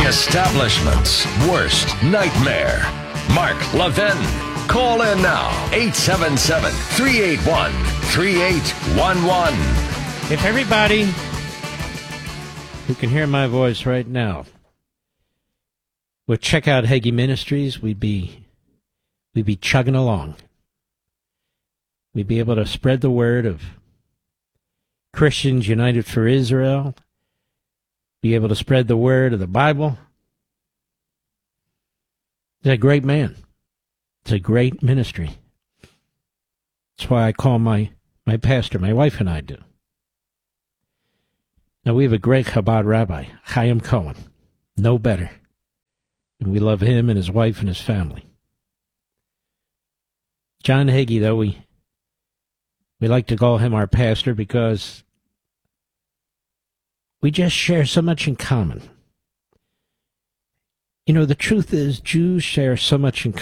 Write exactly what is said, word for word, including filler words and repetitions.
establishment's worst nightmare. Mark Levin. Call in now. eight seven seven, three eight one, three eight one one. If everybody who can hear my voice right now would check out Hagee Ministries, we'd be we'd be chugging along. We'd be able to spread the word of Christians United for Israel, be able to spread the word of the Bible. He's a great man. It's a great ministry. That's why I call my, my pastor, my wife and I do. Now, we have a great Chabad rabbi, Chaim Cohen. No better. And we love him and his wife and his family. John Hagee, though, we, we like to call him our pastor because we just share so much in common. You know, the truth is Jews share so much in